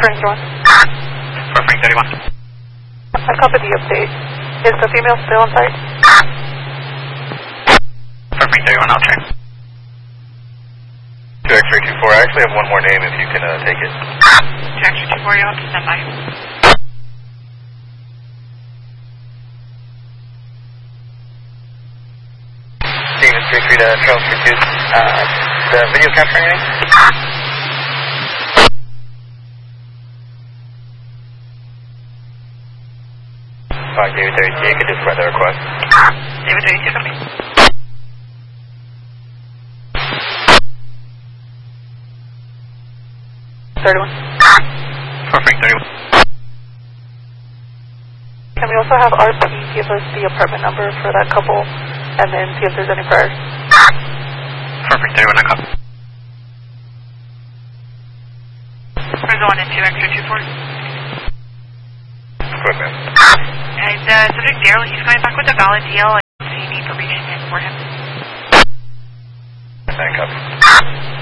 Frank 31. For Frank 31. I copy the update. Is the female still on site? For Frank 31, I'll check. 2 X-ray 24, I actually have one more name if you can take it. 2 X-ray 24, you'll have to stand by. David 33 to Charles Pursuit. The video capturing anything? Alright, David 32, you can just spread the request. David 32, for me. For Frank 31. Can we also have RP give us the apartment number for that couple and then see if there's any priors? For Frank 31, I copy. We're going in 2 X-ray 24. Good, man. And subject Daryl, he's coming back with a valid deal. I don't see any information in for him. I copy.